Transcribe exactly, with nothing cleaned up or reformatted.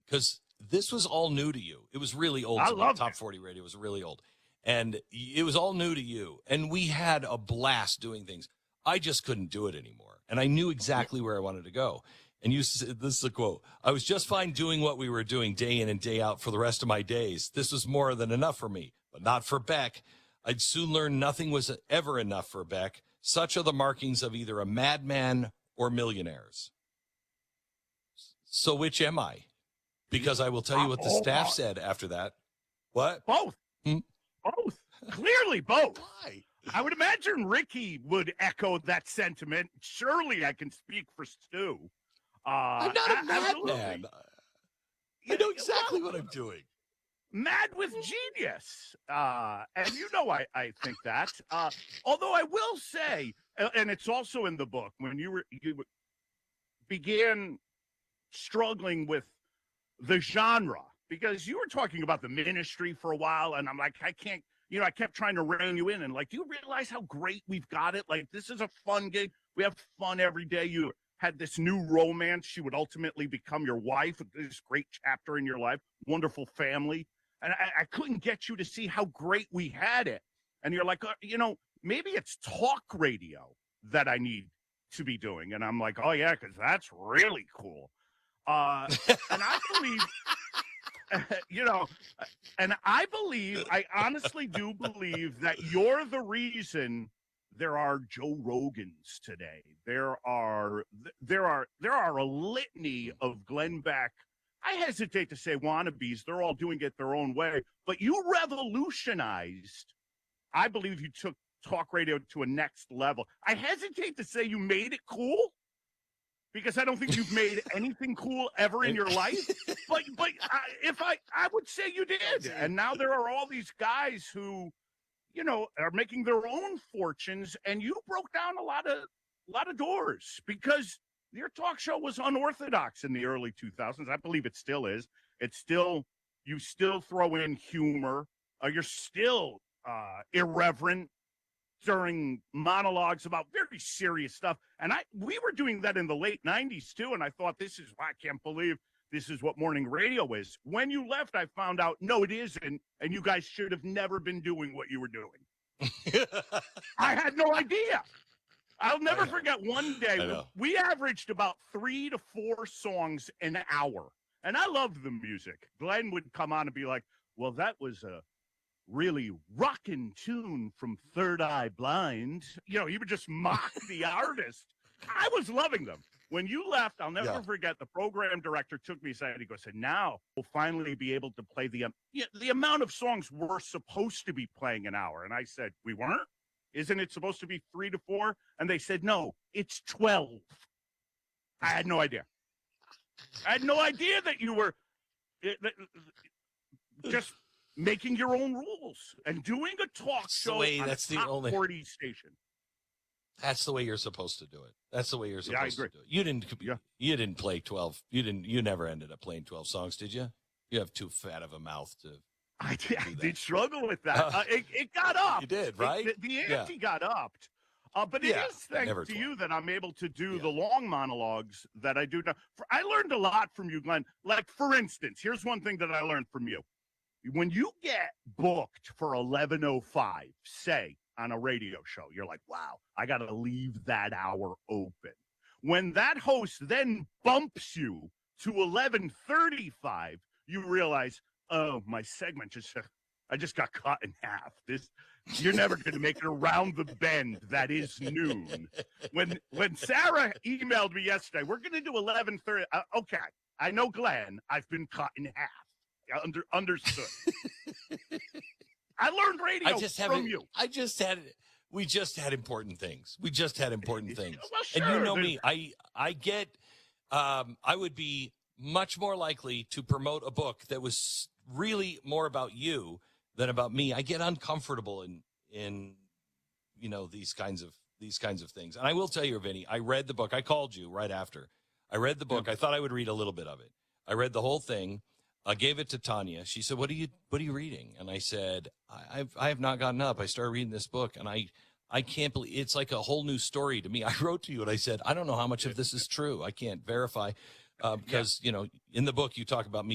because this was all new to you. It was really old. I to me. love Top it. forty radio was really old. And it was all new to you. And we had a blast doing things. I just couldn't do it anymore. And I knew exactly where I wanted to go. And you said, this is a quote, I was just fine doing what we were doing day in and day out for the rest of my days. This was more than enough for me, but not for Beck. I'd soon learn nothing was ever enough for Beck. Such are the markings of either a madman or millionaires. So which am I? Because I will tell you what the staff said after that. What? Both. Hmm? Both. Clearly both. Why? I would imagine Ricky would echo that sentiment. Surely I can speak for Stu. Uh, I'm not a absolutely. madman. I know exactly what I'm doing. Mad with genius. Uh, and you know I, I think that. Uh, although I will say, and it's also in the book, when you were you began struggling with the genre, because you were talking about the Ministry for a while, and I'm like, I can't, you know, I kept trying to rein you in, and like, do you realize how great we've got it? Like, this is a fun gig. We have fun every day. You had this new romance. She would ultimately become your wife. This great chapter in your life, wonderful family. And I, I couldn't get you to see how great we had it. And you're like, uh, you know, maybe it's talk radio that I need to be doing. And I'm like, oh, yeah, because that's really cool. Uh, and I believe, you know, and I believe, I honestly do believe that you're the reason there are Joe Rogans today. There are, there are, there are a litany of Glenn Beck. I hesitate to say wannabes. They're all doing it their own way. But you revolutionized, I believe you took talk radio to a next level. I hesitate to say you made it cool, because I don't think you've made anything cool ever in your life. But but I, if I, I would say you did. And now there are all these guys who, you know, are making their own fortunes. And you broke down a lot of, a lot of doors, because your talk show was unorthodox in the early two thousands. I believe it still is. It's still, you still throw in humor. Uh, you're still uh, irreverent during monologues about very serious stuff. And I, we were doing that in the late nineties too. And I thought, this is, I can't believe this is what morning radio is. When you left, I found out, no, it isn't. And you guys should have never been doing what you were doing. I had no idea. I'll never forget one day, we averaged about three to four songs an hour. And I loved the music. Glenn would come on and be like, well, that was a really rockin' tune from Third Eye Blind. You know, he would just mock the artist. I was loving them. When you left, I'll never yeah. forget, the program director took me aside. He goes, and now we'll finally be able to play the, um, yeah, the amount of songs we're supposed to be playing an hour. And I said, we weren't? Isn't it supposed to be three to four? And they said, no, it's twelve. I had no idea. I had no idea that you were just making your own rules and doing a talk that's show the way, on that's a top the only forty station. That's the way you're supposed to do it. That's the way you're supposed yeah, I agree. to do it. You didn't. Yeah. You didn't play twelve. You didn't. You never ended up playing twelve songs, did you? You have too fat of a mouth to. I did, I did struggle with that. Uh, it, it got up. You did, right? It, the the ante yeah. got upped. Uh, but it yeah, is thanks to twelve. you that I'm able to do yeah. the long monologues that I do now. For, I learned a lot from you, Glenn. Like, for instance, here's one thing that I learned from you. When you get booked for eleven oh five, say, on a radio show, you're like, wow, I got to leave that hour open. When that host then bumps you to eleven thirty-five, you realize, oh, my segment just, I just got cut in half. This, you're never going to make it around the bend. That is noon. When when Sarah emailed me yesterday, we're going to do eleven thirty. Uh, okay, I know, Glenn, I've been cut in half. Under, understood. I learned radio I just from you. I just had, we just had important things. We just had important things. Well, sure, and you know me, I, I get, um, I would be much more likely to promote a book that was really more about you than about me. I get uncomfortable in, in, you know, these kinds of, these kinds of things. And I will tell you, Vinny, I read the book. I called you right after. I read the book. Yeah. I thought I would read a little bit of it. I read the whole thing. I gave it to Tanya. She said, what are you, what are you reading? And I said, I, I've, I have not gotten up. I started reading this book and I, I can't believe it's like a whole new story to me. I wrote to you and I said, I don't know how much of this is true. I can't verify, uh, because, yeah. you know, in the book, you talk about me